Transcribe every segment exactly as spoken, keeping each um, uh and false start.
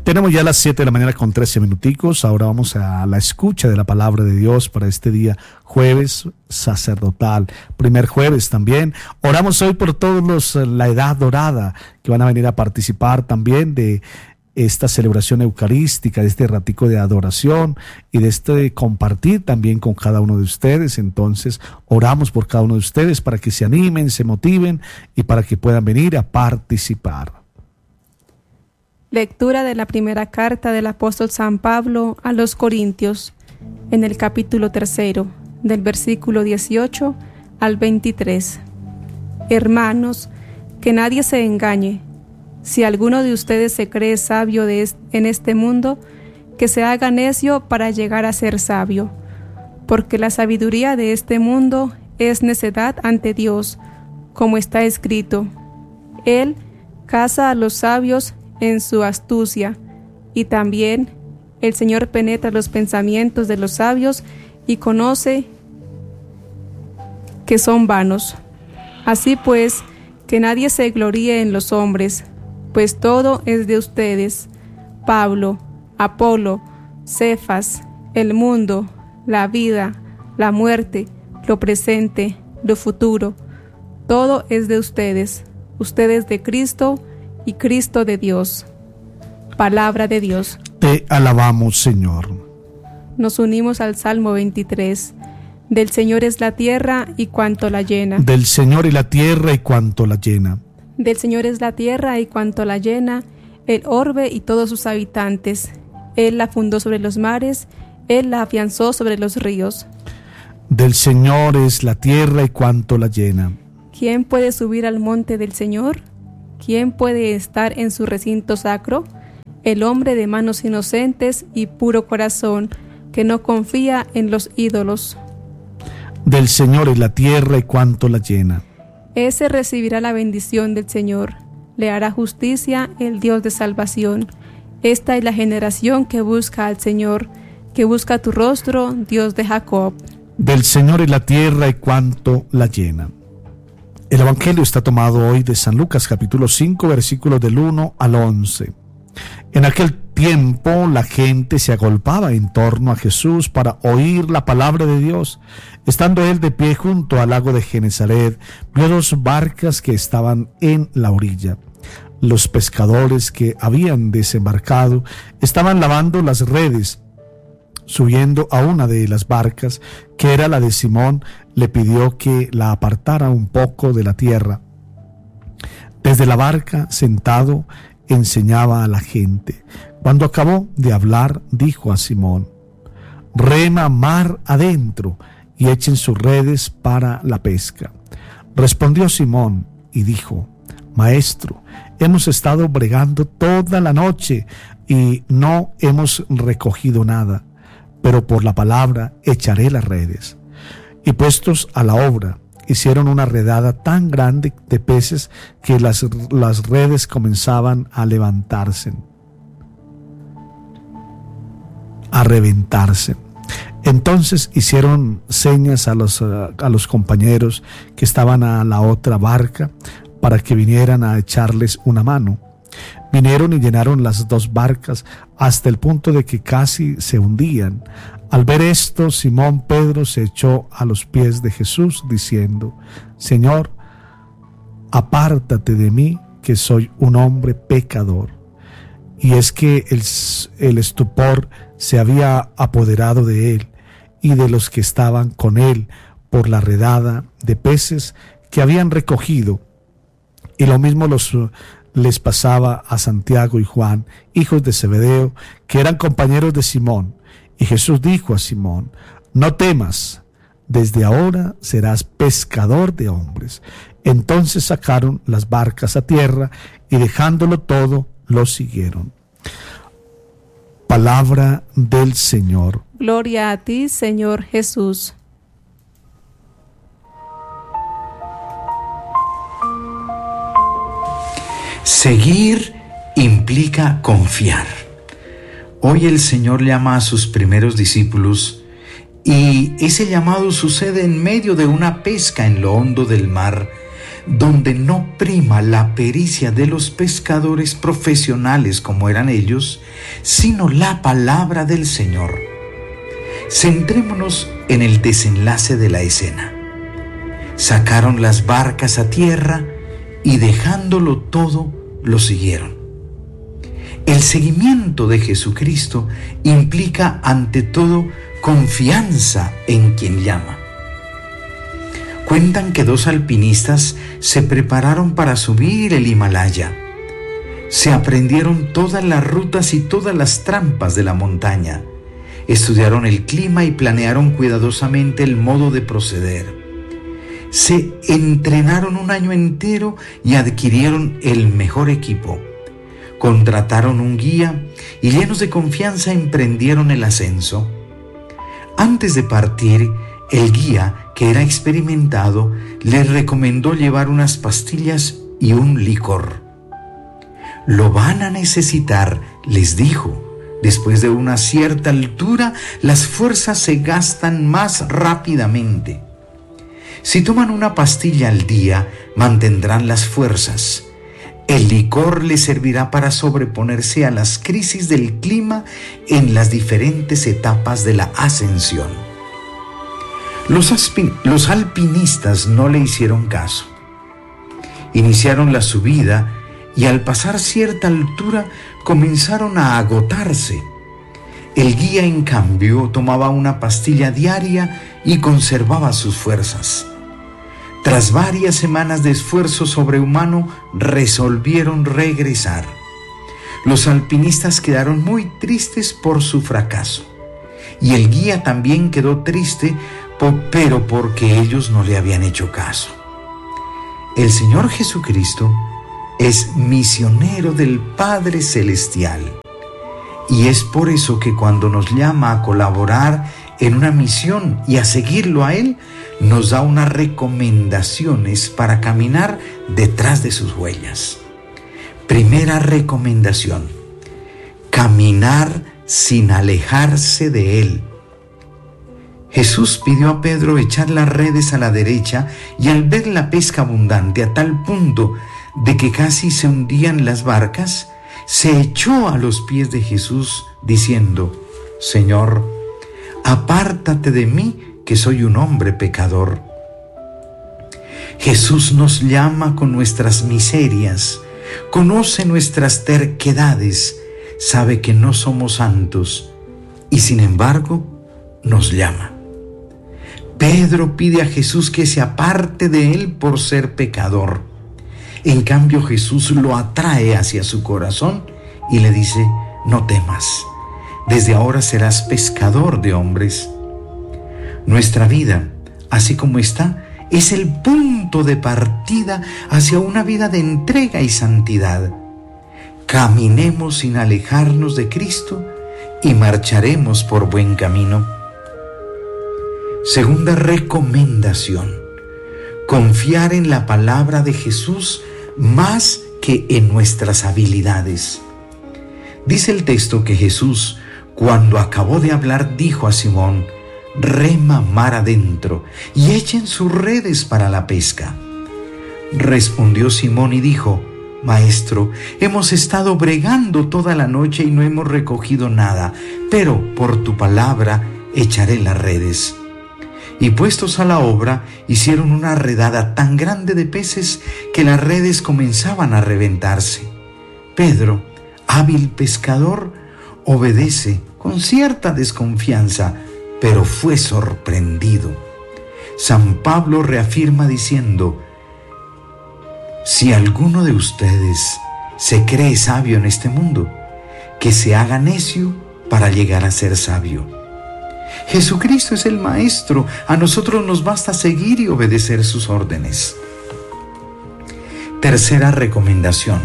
Tenemos ya las siete de la mañana con trece minuticos. Ahora vamos a la escucha de la palabra de Dios para este día jueves sacerdotal, primer jueves también. Oramos hoy por todos los, la edad dorada que van a venir a participar también de esta celebración eucarística, de este ratico de adoración y de este compartir también con cada uno de ustedes. Entonces oramos por cada uno de ustedes para que se animen, se motiven y para que puedan venir a participar. Lectura de la primera carta del apóstol San Pablo a los Corintios, en el capítulo tercero, del versículo dieciocho al veintitrés. Hermanos, que nadie se engañe. Si alguno de ustedes se cree sabio de est- en este mundo, que se haga necio para llegar a ser sabio, porque la sabiduría de este mundo es necedad ante Dios, como está escrito. Él caza a los sabios en su astucia, y también el Señor penetra los pensamientos de los sabios y conoce que son vanos. Así pues, que nadie se gloríe en los hombres, pues todo es de ustedes: Pablo, Apolo, Cefas, el mundo, la vida, la muerte, lo presente, lo futuro. Todo es de ustedes, ustedes de Cristo y Cristo de Dios. Palabra de Dios. Te alabamos, Señor. Nos unimos al Salmo veintitrés. Del Señor es la tierra y cuanto la llena. Del Señor y la tierra y cuanto la llena. Del Señor es la tierra y cuanto la llena, el orbe y todos sus habitantes. Él la fundó sobre los mares, Él la afianzó sobre los ríos. Del Señor es la tierra y cuanto la llena. ¿Quién puede subir al monte del Señor? ¿Quién puede estar en su recinto sacro? El hombre de manos inocentes y puro corazón, que no confía en los ídolos. Del Señor es la tierra y cuanto la llena. Ese recibirá la bendición del Señor. Le hará justicia el Dios de salvación. Esta es la generación que busca al Señor, que busca tu rostro, Dios de Jacob. Del Señor es la tierra y cuanto la llena. El Evangelio está tomado hoy de San Lucas, capítulo cinco, versículos del uno al once. En aquel tiempo la gente se agolpaba en torno a Jesús para oír la palabra de Dios. Estando él de pie junto al lago de Genesaret, vio dos barcas que estaban en la orilla. Los pescadores que habían desembarcado estaban lavando las redes. Subiendo a una de las barcas, que era la de Simón, le pidió que la apartara un poco de la tierra. Desde la barca, sentado, enseñaba a la gente. Cuando acabó de hablar, dijo a Simón: rema mar adentro y echen sus redes para la pesca. Respondió Simón y dijo: Maestro, hemos estado bregando toda la noche y no hemos recogido nada, pero por la palabra echaré las redes. Y puestos a la obra, hicieron una redada tan grande de peces que las, las redes comenzaban a levantarse, a reventarse. Entonces hicieron señas a los, a los compañeros que estaban a la otra barca para que vinieran a echarles una mano. Vinieron y llenaron las dos barcas hasta el punto de que casi se hundían. Al ver esto, Simón Pedro se echó a los pies de Jesús diciendo: Señor, apártate de mí, que soy un hombre pecador. Y es que el, el estupor se había apoderado de él y de los que estaban con él por la redada de peces que habían recogido. Y lo mismo los, les pasaba a Santiago y Juan, hijos de Zebedeo, que eran compañeros de Simón. Y Jesús dijo a Simón: no temas, desde ahora serás pescador de hombres. Entonces sacaron las barcas a tierra y dejándolo todo, lo siguieron. Palabra del Señor. Gloria a ti, Señor Jesús. Seguir implica confiar. Hoy el Señor llama a sus primeros discípulos y ese llamado sucede en medio de una pesca en lo hondo del mar, donde no prima la pericia de los pescadores profesionales como eran ellos, sino la palabra del Señor. Centrémonos en el desenlace de la escena. Sacaron las barcas a tierra y dejándolo todo, lo siguieron. El seguimiento de Jesucristo implica ante todo confianza en quien llama. Cuentan que dos alpinistas se prepararon para subir el Himalaya. Se aprendieron todas las rutas y todas las trampas de la montaña. Estudiaron el clima y planearon cuidadosamente el modo de proceder. Se entrenaron un año entero y adquirieron el mejor equipo. Contrataron un guía y llenos de confianza emprendieron el ascenso. Antes de partir, el guía, que era experimentado, les recomendó llevar unas pastillas y un licor. Lo van a necesitar, les dijo. Después de una cierta altura, las fuerzas se gastan más rápidamente. Si toman una pastilla al día, mantendrán las fuerzas. El licor les servirá para sobreponerse a las crisis del clima en las diferentes etapas de la ascensión. Los, aspi- los alpinistas no le hicieron caso. Iniciaron la subida y al pasar cierta altura comenzaron a agotarse. El guía, en cambio, tomaba una pastilla diaria y conservaba sus fuerzas. Tras varias semanas de esfuerzo sobrehumano, resolvieron regresar. Los alpinistas quedaron muy tristes por su fracaso. Y el guía también quedó triste, pero porque ellos no le habían hecho caso. El Señor Jesucristo es misionero del Padre Celestial. Y es por eso que cuando nos llama a colaborar en una misión y a seguirlo a Él, nos da unas recomendaciones para caminar detrás de sus huellas. Primera recomendación: caminar sin alejarse de Él. Jesús pidió a Pedro echar las redes a la derecha y al ver la pesca abundante a tal punto de que casi se hundían las barcas, se echó a los pies de Jesús diciendo: Señor, apártate de mí, que soy un hombre pecador. Jesús nos llama con nuestras miserias, conoce nuestras terquedades, sabe que no somos santos y sin embargo nos llama. Pedro pide a Jesús que se aparte de él por ser pecador. En cambio, Jesús lo atrae hacia su corazón y le dice: no temas, desde ahora serás pescador de hombres. Nuestra vida, así como está, es el punto de partida hacia una vida de entrega y santidad. Caminemos sin alejarnos de Cristo y marcharemos por buen camino. Segunda recomendación: confiar en la palabra de Jesús más que en nuestras habilidades. Dice el texto que Jesús, cuando acabó de hablar, dijo a Simón: rema mar adentro y echen sus redes para la pesca. Respondió Simón y dijo: Maestro, hemos estado bregando toda la noche y no hemos recogido nada, pero por tu palabra echaré las redes. Y puestos a la obra, hicieron una redada tan grande de peces que las redes comenzaban a reventarse. Pedro, hábil pescador, obedece con cierta desconfianza, pero fue sorprendido. San Pablo reafirma diciendo: si alguno de ustedes se cree sabio en este mundo, que se haga necio para llegar a ser sabio. Jesucristo es el Maestro, a nosotros nos basta seguir y obedecer sus órdenes. Tercera recomendación: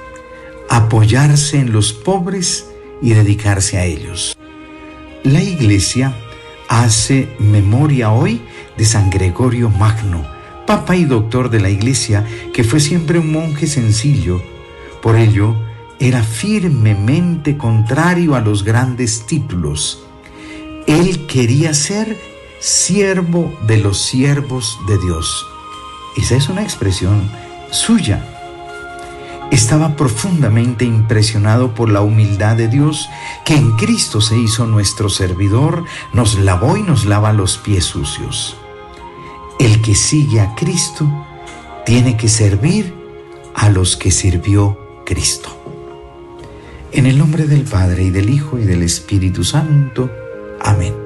apoyarse en los pobres y dedicarse a ellos. La Iglesia hace memoria hoy de San Gregorio Magno, papa y doctor de la Iglesia, que fue siempre un monje sencillo. Por ello, era firmemente contrario a los grandes títulos. Él quería ser siervo de los siervos de Dios. Esa es una expresión suya. Estaba profundamente impresionado por la humildad de Dios, que en Cristo se hizo nuestro servidor, nos lavó y nos lava los pies sucios. El que sigue a Cristo tiene que servir a los que sirvió Cristo. En el nombre del Padre, y del Hijo, y del Espíritu Santo. Amén.